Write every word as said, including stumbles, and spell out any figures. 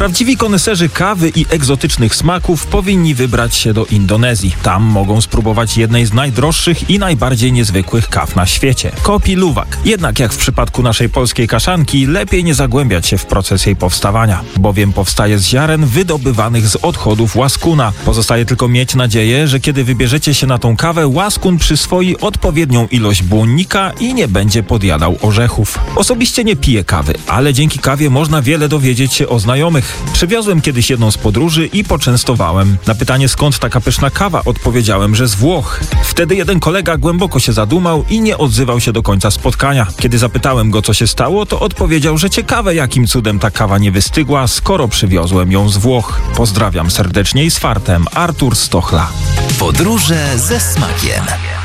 Prawdziwi koneserzy kawy i egzotycznych smaków powinni wybrać się do Indonezji. Tam mogą spróbować jednej z najdroższych i najbardziej niezwykłych kaw na świecie – Kopi Luwak. Jednak jak w przypadku naszej polskiej kaszanki, lepiej nie zagłębiać się w proces jej powstawania, bowiem powstaje z ziaren wydobywanych z odchodów łaskuna. Pozostaje tylko mieć nadzieję, że kiedy wybierzecie się na tą kawę, łaskun przyswoi odpowiednią ilość błonnika i nie będzie podjadał orzechów. Osobiście nie piję kawy, ale dzięki kawie można wiele dowiedzieć się o znajomych. Przywiozłem kiedyś jedną z podróży i poczęstowałem. Na pytanie, skąd taka pyszna kawa, odpowiedziałem, że z Włoch. Wtedy jeden kolega głęboko się zadumał i nie odzywał się do końca spotkania. Kiedy zapytałem go, co się stało, to odpowiedział, że ciekawe, jakim cudem ta kawa nie wystygła, skoro przywiozłem ją z Włoch. Pozdrawiam serdecznie i z fartem. Artur Stochla. Podróże ze smakiem.